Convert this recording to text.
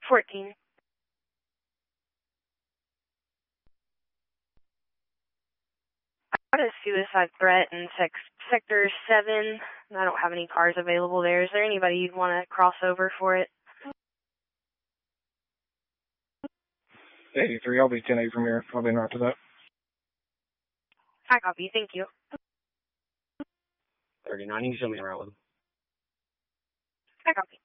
14. I got a suicide threat in Sector 7. I don't have any cars available there. Is there anybody you'd want to cross over for it? 83, I'll be 10-8 from here. I'll be north of that. I copy, thank you. 39, you can show me around with him. I copy.